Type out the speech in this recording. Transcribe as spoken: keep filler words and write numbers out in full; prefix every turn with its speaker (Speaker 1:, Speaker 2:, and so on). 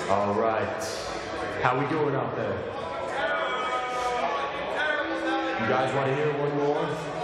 Speaker 1: All right. How we doing out there? You guys want to hear one more?